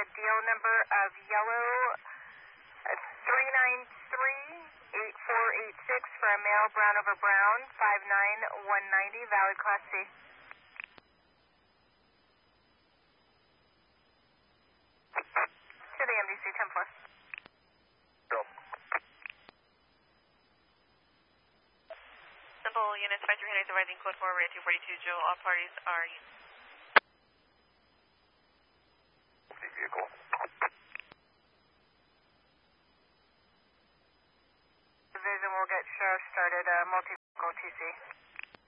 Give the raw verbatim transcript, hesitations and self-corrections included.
deal number of yellow three nine three eight four eight six for a male, brown over brown, five nine one ninety, valid Class C. To the M D C ten plus. Simple units five three hundred, advising code four, radio two forty-two, Joe, all parties are vehicle. Division will get sheriff started, uh, multi-vehicle T C.